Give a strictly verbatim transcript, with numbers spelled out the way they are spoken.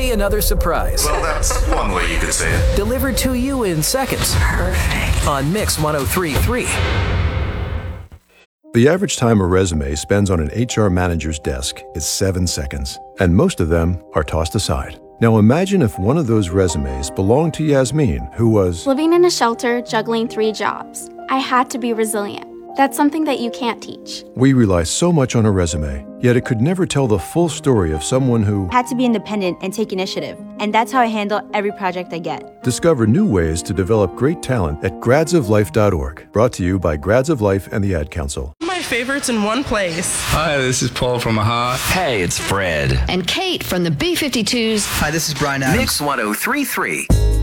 Maybe another surprise. Well, that's one way you could say it. Delivered to you in seconds. Perfect. On Mix one oh three point three. The average time a resume spends on an H R manager's desk is seven seconds, and most of them are tossed aside. Now imagine if one of those resumes belonged to Yasmin, who was living in a shelter, juggling three jobs. I had to be resilient. That's something that you can't teach. We rely so much on a resume, yet it could never tell the full story of someone who had to be independent and take initiative. And that's how I handle every project I get. Discover new ways to develop great talent at grads of life dot org. Brought to you by Grads of Life and the Ad Council. My favorites in one place. Hi, this is Paul from Aha. Hey, it's Fred. And Kate from the B fifty-twos. Hi, this is Brian Adams. Mix one oh three point three.